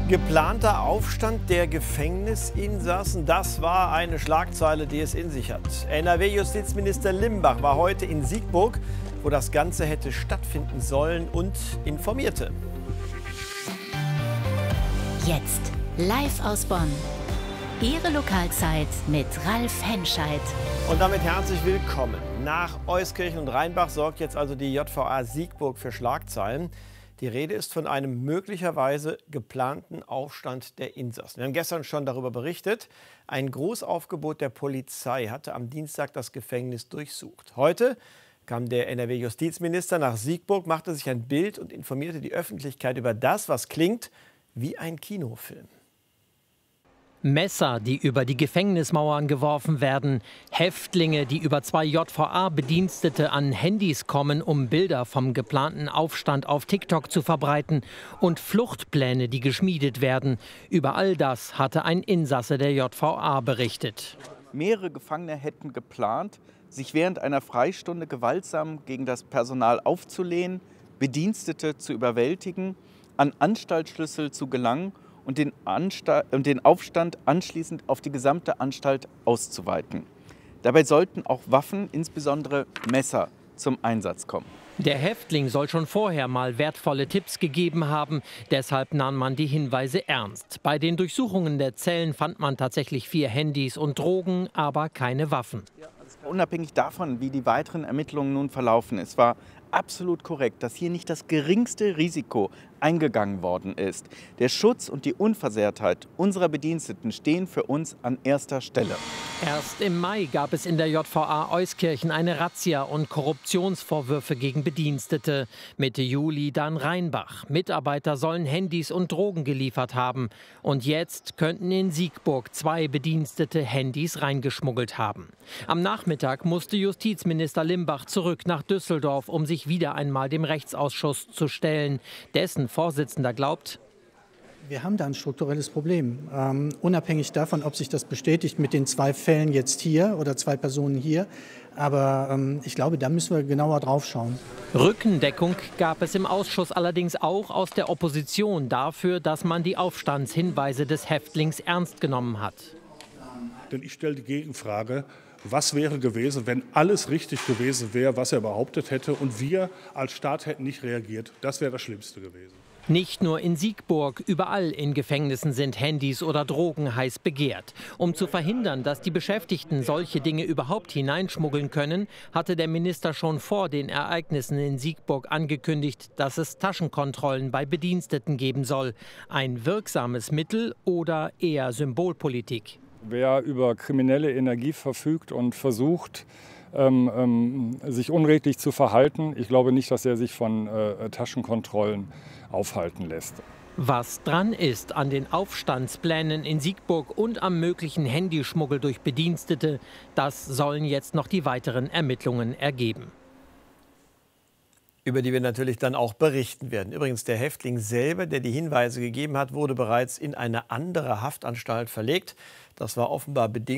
Geplanter Aufstand der Gefängnisinsassen, das war eine Schlagzeile, die es in sich hat. NRW-Justizminister Limbach war heute in Siegburg, wo das Ganze hätte stattfinden sollen, und informierte. Jetzt live aus Bonn. Ihre Lokalzeit mit Ralf Henscheid. Und damit herzlich willkommen. Nach Euskirchen und Rheinbach sorgt jetzt also die JVA Siegburg für Schlagzeilen. Die Rede ist von einem möglicherweise geplanten Aufstand der Insassen. Wir haben gestern schon darüber berichtet. Ein Großaufgebot der Polizei hatte am Dienstag das Gefängnis durchsucht. Heute kam der NRW-Justizminister nach Siegburg, machte sich ein Bild und informierte die Öffentlichkeit über das, was klingt wie ein Kinofilm. Messer, die über die Gefängnismauern geworfen werden, Häftlinge, die über 2 JVA-Bedienstete an Handys kommen, um Bilder vom geplanten Aufstand auf TikTok zu verbreiten, und Fluchtpläne, die geschmiedet werden. Über all das hatte ein Insasse der JVA berichtet. Mehrere Gefangene hätten geplant, sich während einer Freistunde gewaltsam gegen das Personal aufzulehnen, Bedienstete zu überwältigen, an Anstaltsschlüssel zu gelangen und den Aufstand anschließend auf die gesamte Anstalt auszuweiten. Dabei sollten auch Waffen, insbesondere Messer, zum Einsatz kommen. Der Häftling soll schon vorher mal wertvolle Tipps gegeben haben. Deshalb nahm man die Hinweise ernst. Bei den Durchsuchungen der Zellen fand man tatsächlich 4 Handys und Drogen, aber keine Waffen. Unabhängig davon, wie die weiteren Ermittlungen nun verlaufen, es war absolut korrekt, dass hier nicht das geringste Risiko eingegangen worden ist. Der Schutz und die Unversehrtheit unserer Bediensteten stehen für uns an erster Stelle. Erst im Mai gab es in der JVA Euskirchen eine Razzia und Korruptionsvorwürfe gegen Bedienstete. Mitte Juli dann Rheinbach. Mitarbeiter sollen Handys und Drogen geliefert haben. Und jetzt könnten in Siegburg 2 Bedienstete Handys reingeschmuggelt haben. Am Nachmittag musste Justizminister Limbach zurück nach Düsseldorf, um sich wieder einmal dem Rechtsausschuss zu stellen. Dessen Vorsitzender glaubt: Wir haben da ein strukturelles Problem. Unabhängig davon, ob sich das bestätigt mit den 2 Fällen jetzt hier oder 2 Personen hier. Aber ich glaube, da müssen wir genauer drauf schauen. Rückendeckung gab es im Ausschuss allerdings auch aus der Opposition dafür, dass man die Aufstandshinweise des Häftlings ernst genommen hat. Denn ich stelle die Gegenfrage: Was wäre gewesen, wenn alles richtig gewesen wäre, was er behauptet hätte, und wir als Staat hätten nicht reagiert? Das wäre das Schlimmste gewesen. Nicht nur in Siegburg, überall in Gefängnissen sind Handys oder Drogen heiß begehrt. Um zu verhindern, dass die Beschäftigten solche Dinge überhaupt hineinschmuggeln können, hatte der Minister schon vor den Ereignissen in Siegburg angekündigt, dass es Taschenkontrollen bei Bediensteten geben soll. Ein wirksames Mittel oder eher Symbolpolitik? Wer über kriminelle Energie verfügt und versucht, sich unredlich zu verhalten, ich glaube nicht, dass er sich von Taschenkontrollen aufhalten lässt. Was dran ist an den Aufstandsplänen in Siegburg und am möglichen Handyschmuggel durch Bedienstete, das sollen jetzt noch die weiteren Ermittlungen ergeben. Über die wir natürlich dann auch berichten werden. Übrigens, der Häftling selber, der die Hinweise gegeben hat, wurde bereits in eine andere Haftanstalt verlegt. Das war offenbar bedingt